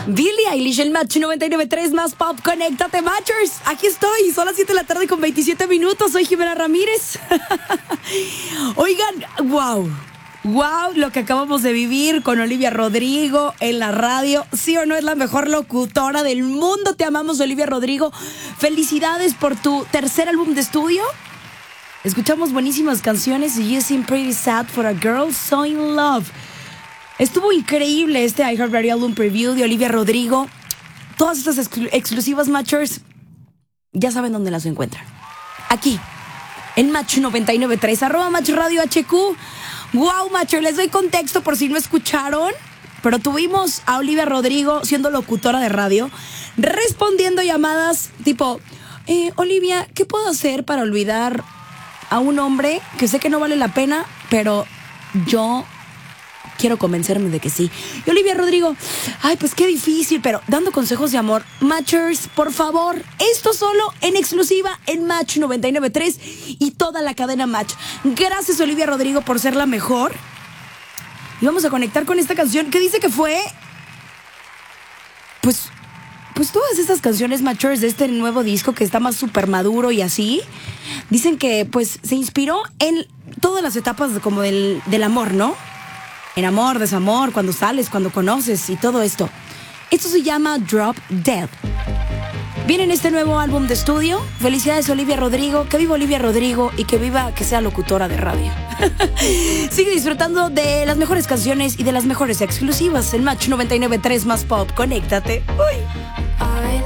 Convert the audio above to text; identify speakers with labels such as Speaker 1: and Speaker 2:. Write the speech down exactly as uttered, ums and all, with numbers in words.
Speaker 1: Billie Eilish, el Match noventa y nueve punto tres más pop. Conéctate, Matchers. Aquí estoy. Son las siete de la tarde con veintisiete minutos. Soy Jimena Ramírez. Oigan, wow. Wow, lo que acabamos de vivir con Olivia Rodrigo en la radio. ¿Sí o no es la mejor locutora del mundo? Te amamos, Olivia Rodrigo. Felicidades por tu tercer álbum de estudio. Escuchamos buenísimas canciones y You Seem Pretty Sad for a Girl So In Love. Estuvo increíble este iHeartRadio Album Preview de Olivia Rodrigo. Todas estas exclu- exclusivas Matchers ya saben dónde las encuentran. Aquí, en Match noventa y nueve punto tres, arroba Match Radio H Q. Wow, Matcher, les doy contexto por si no escucharon, pero tuvimos a Olivia Rodrigo siendo locutora de radio, respondiendo llamadas tipo, eh, Olivia, ¿qué puedo hacer para olvidar a un hombre que sé que no vale la pena, pero yo quiero convencerme de que sí? Y Olivia Rodrigo, ay, pues qué difícil, pero dando consejos de amor. Matchers, por favor, esto solo en exclusiva en Match noventa y nueve punto tres y toda la cadena Match. Gracias, Olivia Rodrigo, por ser la mejor. Y vamos a conectar con esta canción que dice que fue, pues, pues todas estas canciones Matchers de este nuevo disco que está más súper maduro y así, dicen que pues se inspiró en todas las etapas de, como del, del amor, ¿no? En amor, desamor, cuando sales, cuando conoces y todo esto. Esto se llama Drop Dead. Viene en este nuevo álbum de estudio. Felicidades, Olivia Rodrigo. Que viva Olivia Rodrigo y que viva que sea locutora de radio. Sigue disfrutando de las mejores canciones y de las mejores exclusivas en Match noventa y nueve punto tres más pop. Conéctate. Uy.